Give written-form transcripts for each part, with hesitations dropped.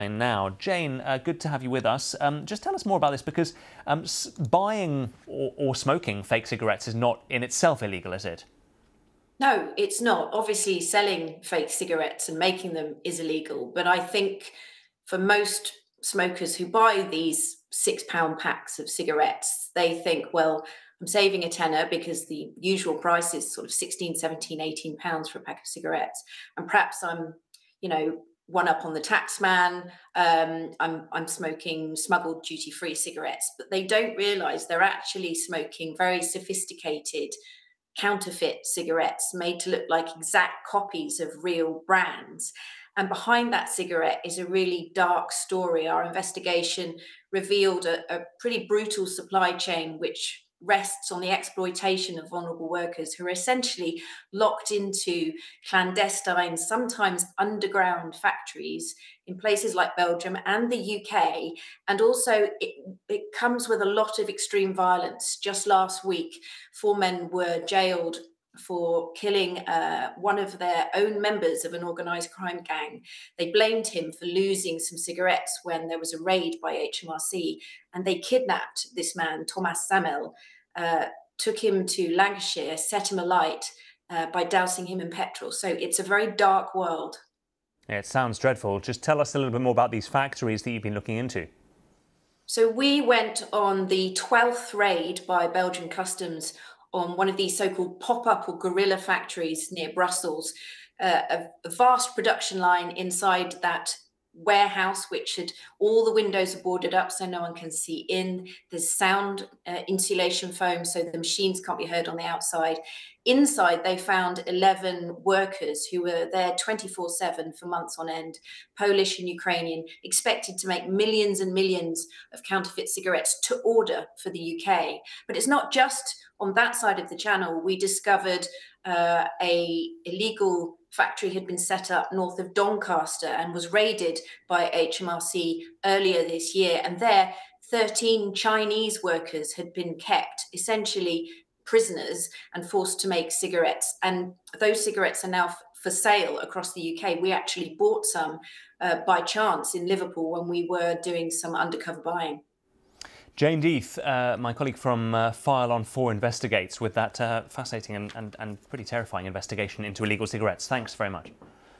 Now, Jane, good to have you with us. Just tell us more about this, because buying or smoking fake cigarettes is not in itself illegal, is it? No, it's not. Obviously, selling fake cigarettes and making them is illegal. But I think for most smokers who buy these £6 packs of cigarettes, they think, well, I'm saving a tenner because the usual price is sort of 16, 17, £18 for a pack of cigarettes. And perhaps I'm, one up on the tax man. I'm smoking smuggled duty-free cigarettes, but they don't realise they're actually smoking very sophisticated counterfeit cigarettes made to look like exact copies of real brands. And behind that cigarette is a really dark story. Our investigation revealed a pretty brutal supply chain which rests on the exploitation of vulnerable workers who are essentially locked into clandestine, sometimes underground factories in places like Belgium and the UK. And also it comes with a lot of extreme violence. Just last week, 4 men were jailed for killing one of their own members of an organised crime gang. They blamed him for losing some cigarettes when there was a raid by HMRC, and they kidnapped this man, Thomas Samel, took him to Lancashire, set him alight by dousing him in petrol. So it's a very dark world. Yeah, it sounds dreadful. Just tell us a little bit more about these factories that you've been looking into. So we went on the 12th raid by Belgian Customs on one of these so-called pop-up or guerrilla factories near Brussels, a vast production line inside that warehouse, which had all the windows are boarded up so no one can see in. There's sound insulation foam so the machines can't be heard on the outside. Inside, they found 11 workers who were there 24/7 for months on end, Polish and Ukrainian, expected to make millions and millions of counterfeit cigarettes to order for the UK. But it's not just on that side of the channel. We discovered a illegal factory had been set up north of Doncaster and was raided by HMRC earlier this year. And there, 13 Chinese workers had been kept, essentially prisoners, and forced to make cigarettes. And those cigarettes are now for sale across the UK. We actually bought some by chance in Liverpool when we were doing some undercover buying. Jane Death, my colleague from File on 4 Investigates, with that fascinating and pretty terrifying investigation into illegal cigarettes. Thanks very much.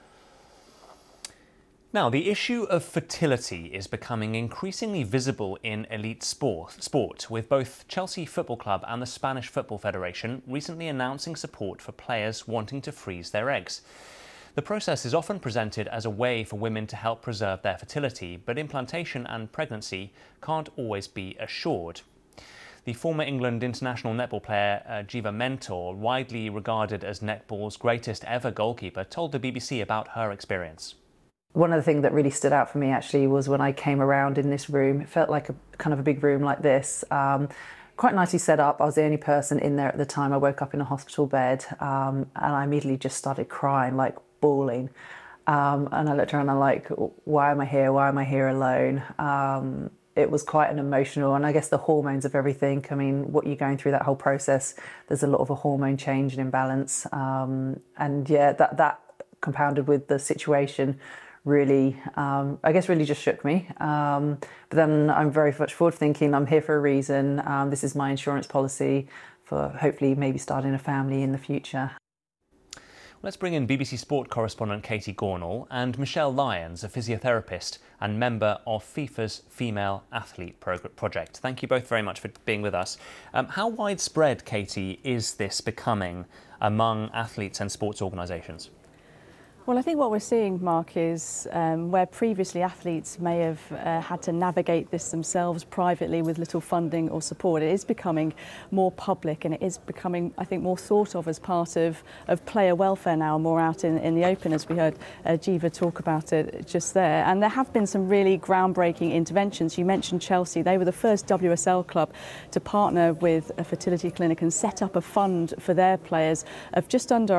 Now, the issue of fertility is becoming increasingly visible in elite sport, with both Chelsea Football Club and the Spanish Football Federation recently announcing support for players wanting to freeze their eggs. The process is often presented as a way for women to help preserve their fertility, but implantation and pregnancy can't always be assured. The former England international netball player Jiva Mentor, widely regarded as netball's greatest ever goalkeeper, told the BBC about her experience. One of the things that really stood out for me actually was when I came around in this room. It felt like a kind of a big room like this. Quite nicely set up. I was the only person in there at the time. I woke up in a hospital bed and I immediately just started crying, like bawling. And I looked around and I'm like, why am I here? Why am I here alone? It was quite an emotional, and I guess the hormones of everything. I mean, what you're going through that whole process, there's a lot of a hormone change and imbalance. And yeah, that compounded with the situation really, I guess really just shook me. But then I'm very much forward thinking, I'm here for a reason. This is my insurance policy for hopefully maybe starting a family in the future. Let's bring in BBC Sport correspondent Katie Gornall and Michelle Lyons, a physiotherapist and member of FIFA's Female Athlete Project. Thank you both very much for being with us. How widespread, Katie, is this becoming among athletes and sports organisations? Well, I think what we're seeing, Mark, is where previously athletes may have had to navigate this themselves privately with little funding or support, it is becoming more public, and it is becoming, I think, more thought of as part of player welfare now, more out in the open, as we heard Jiva talk about it just there. And there have been some really groundbreaking interventions. You mentioned Chelsea. They were the first WSL club to partner with a fertility clinic and set up a fund for their players of just under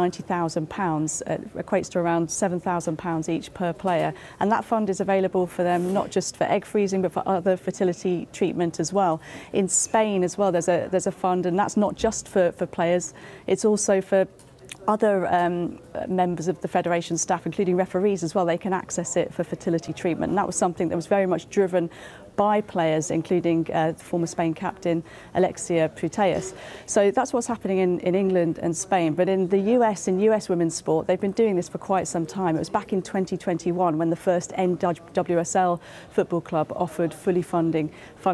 £190,000, equates to around £7,000 each per player, and that fund is available for them not just for egg freezing but for other fertility treatment as well. In Spain as well, there's a fund, and that's not just for players, it's also for other members of the federation staff, including referees as well, they can access it for fertility treatment. And that was something that was very much driven by players, including former Spain captain Alexia Putellas. So that's what's happening in England and Spain. But in the US, in US women's sport, they've been doing this for quite some time. It was back in 2021 when the first NWSL football club offered fully funded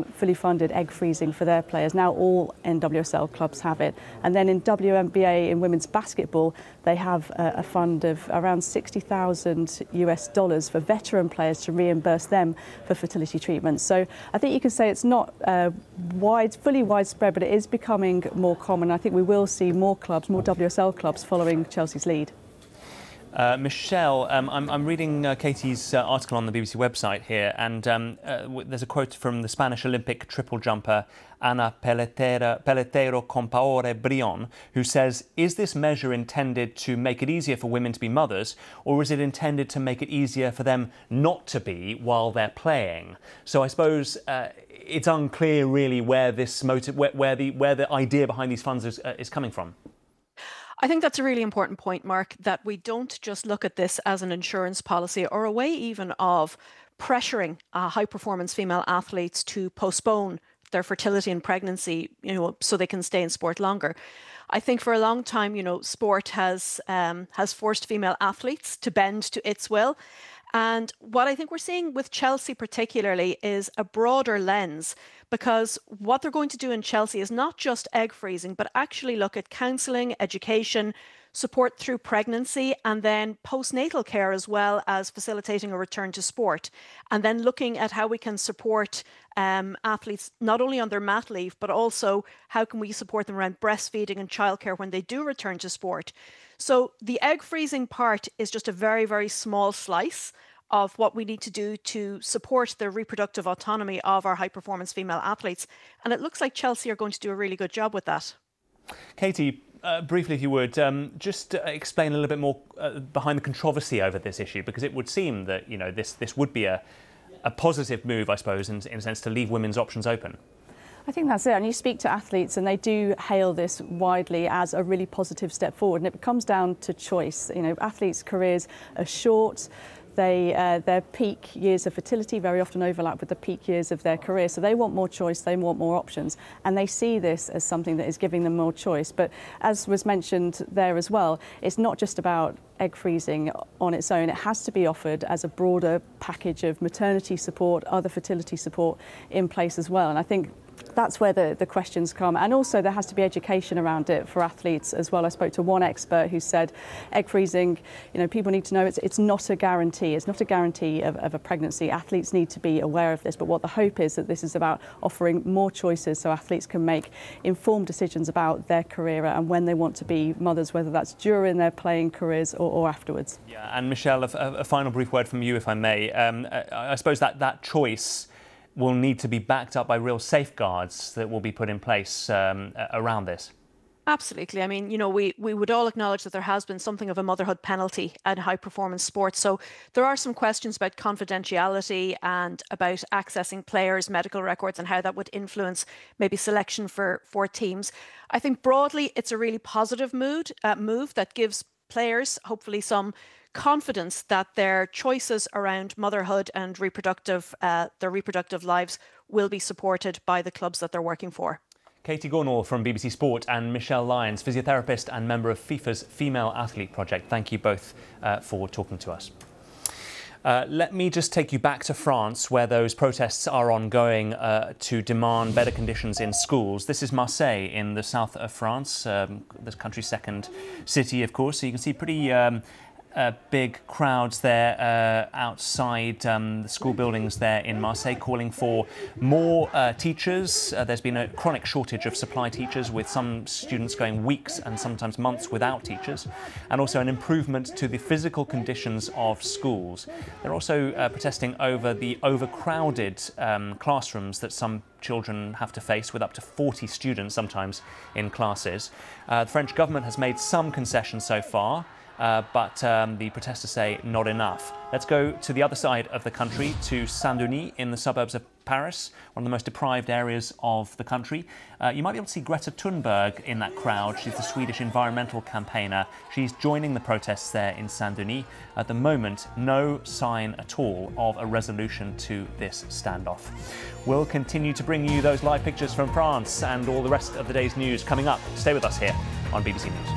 egg freezing for their players. Now all NWSL clubs have it. And then in WNBA, in women's basketball, they have a fund of around $60,000 for veteran players to reimburse them for fertility treatment. So I think you can say it's not fully widespread, but it is becoming more common. I think we will see more clubs, more WSL clubs following Chelsea's lead. Michelle, I'm reading Katie's article on the BBC website here, and there's a quote from the Spanish Olympic triple jumper Ana Peleteiro Compaore Brion, who says, is this measure intended to make it easier for women to be mothers, or is it intended to make it easier for them not to be while they're playing? So I suppose it's unclear really where this motive, where the idea behind these funds is coming from. I think that's a really important point, Mark, that we don't just look at this as an insurance policy or a way even of pressuring high-performance female athletes to postpone their fertility and pregnancy, so they can stay in sport longer. I think for a long time, sport has forced female athletes to bend to its will. And what I think we're seeing with Chelsea particularly is a broader lens, because what they're going to do in Chelsea is not just egg freezing, but actually look at counselling, education, support through pregnancy, and then postnatal care, as well as facilitating a return to sport. And then looking at how we can support athletes not only on their mat leave, but also how can we support them around breastfeeding and childcare when they do return to sport. So the egg freezing part is just a very, very small slice of what we need to do to support the reproductive autonomy of our high-performance female athletes. And it looks like Chelsea are going to do a really good job with that. Katie, briefly, if you would, just explain a little bit more behind the controversy over this issue, because it would seem that, this would be a positive move, I suppose, in a sense, to leave women's options open. I think that's it. And you speak to athletes and they do hail this widely as a really positive step forward. And it comes down to choice. Athletes' careers are short. Their peak years of fertility very often overlap with the peak years of their career. So they want more choice, they want more options. And they see this as something that is giving them more choice. But as was mentioned there as well, it's not just about egg freezing on its own. It has to be offered as a broader package of maternity support, other fertility support in place as well. And I think that's where the questions come. And also there has to be education around it for athletes as well. I spoke to one expert who said egg freezing, people need to know it's not a guarantee. It's not a guarantee of a pregnancy. Athletes need to be aware of this. But what the hope is that this is about offering more choices so athletes can make informed decisions about their career and when they want to be mothers, whether that's during their playing careers or afterwards. Yeah, and Michelle, a final brief word from you, if I may. I suppose that choice will need to be backed up by real safeguards that will be put in place around this. Absolutely. I mean, we would all acknowledge that there has been something of a motherhood penalty at high performance sports. So there are some questions about confidentiality and about accessing players' medical records and how that would influence maybe selection for teams. I think broadly it's a really positive move that gives players hopefully some confidence that their choices around motherhood and their reproductive lives will be supported by the clubs that they're working for. Katie Gornall from BBC Sport and Michelle Lyons, physiotherapist and member of FIFA's Female Athlete Project. Thank you both for talking to us. Let me just take you back to France, where those protests are ongoing to demand better conditions in schools. This is Marseille in the south of France, the country's second city, of course. So you can see pretty big crowds there outside the school buildings there in Marseille, calling for more teachers. There's been a chronic shortage of supply teachers, with some students going weeks and sometimes months without teachers, and also an improvement to the physical conditions of schools. They're also protesting over the overcrowded classrooms that some children have to face, with up to 40 students sometimes in classes. The French government has made some concessions so far, but the protesters say not enough. Let's go to the other side of the country, to Saint-Denis in the suburbs of Paris, one of the most deprived areas of the country. You might be able to see Greta Thunberg in that crowd. She's the Swedish environmental campaigner. She's joining the protests there in Saint-Denis. At the moment, no sign at all of a resolution to this standoff. We'll continue to bring you those live pictures from France and all the rest of the day's news coming up. Stay with us here on BBC News.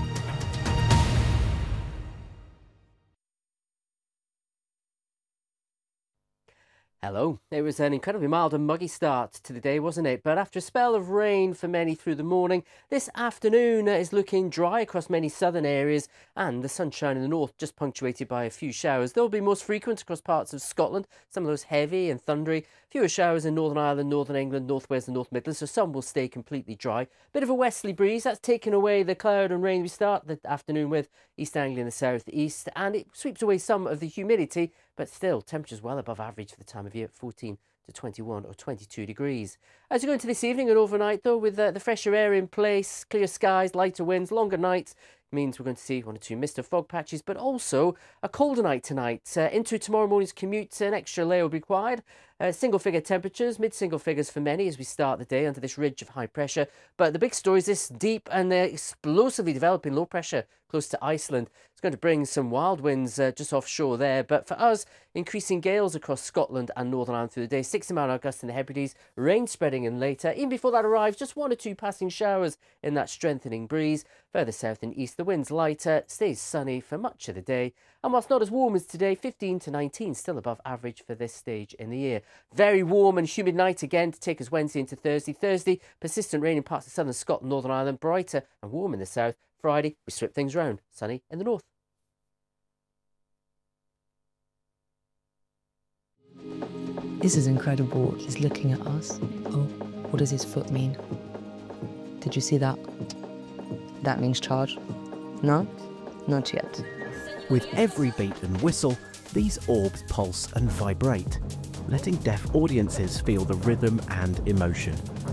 Hello. It was an incredibly mild and muggy start to the day, wasn't it? But after a spell of rain for many through the morning, this afternoon is looking dry across many southern areas, and the sunshine in the north just punctuated by a few showers. They'll be most frequent across parts of Scotland, some of those heavy and thundery. Fewer showers in Northern Ireland, Northern England, North Wales and North Midlands, so some will stay completely dry. Bit of a westerly breeze, that's taken away the cloud and rain we start the afternoon with. East Anglia in the south east, and it sweeps away some of the humidity, but still temperatures well above average for the time of year, 14 to 21 or 22 degrees. As we go into this evening and overnight though, with the fresher air in place, clear skies, lighter winds, longer nights, means we're going to see one or two mist or fog patches, but also a colder night tonight. Into tomorrow morning's commute, an extra layer will be required. Single figure temperatures, mid-single figures for many as we start the day under this ridge of high pressure. But the big story is this deep and explosively developing low pressure close to Iceland. It's going to bring some wild winds just offshore there. But for us, increasing gales across Scotland and Northern Ireland through the day. 60-mile-an-hour gusts in the Hebrides, rain spreading in later. Even before that arrives, just one or two passing showers in that strengthening breeze. Further south and east, the wind's lighter, stays sunny for much of the day. And whilst not as warm as today, 15 to 19, still above average for this stage in the year. Very warm and humid night again to take us Wednesday into Thursday. Thursday, persistent rain in parts of southern Scotland, Northern Ireland, brighter and warm in the south. Friday, we strip things round, sunny in the north. This is incredible. He's looking at us. Oh, what does his foot mean? Did you see that? That means charge. No? Not yet. With every beat and whistle, these orbs pulse and vibrate, letting deaf audiences feel the rhythm and emotion.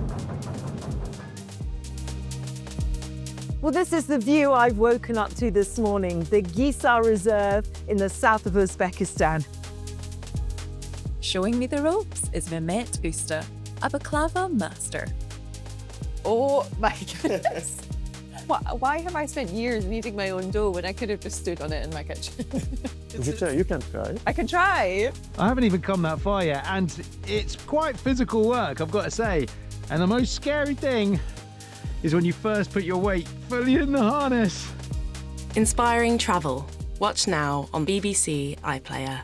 Well, this is the view I've woken up to this morning, the Gisar Reserve in the south of Uzbekistan. Showing me the ropes is Mehmet Usta, a baklava master. Oh my goodness. Why have I spent years kneading my own dough when I could have just stood on it in my kitchen? You can try. I can try. I haven't even come that far yet, and it's quite physical work, I've got to say. And the most scary thing is when you first put your weight fully in the harness. Inspiring travel. Watch now on BBC iPlayer.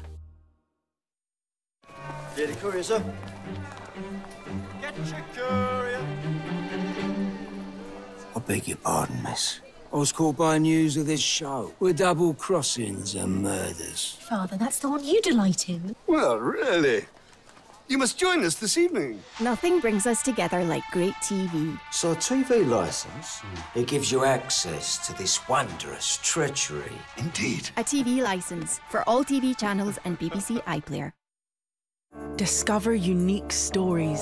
Daily Courier, sir. Get your courier. I beg your pardon, miss. I was caught by news of this show with double crossings and murders. Father, that's the one you delight in. Well, really? You must join us this evening. Nothing brings us together like great TV. So a TV licence, it gives you access to this wondrous treachery. Indeed. A TV licence for all TV channels and BBC iPlayer. Discover unique stories.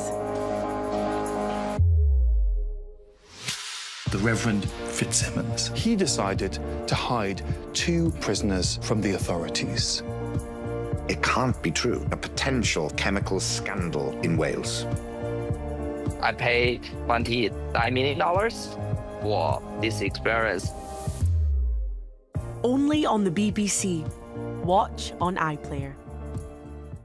The Reverend Fitzsimmons. He decided to hide 2 prisoners from the authorities. It can't be true. A potential chemical scandal in Wales. I paid $29 million for this experience. Only on the BBC. Watch on iPlayer.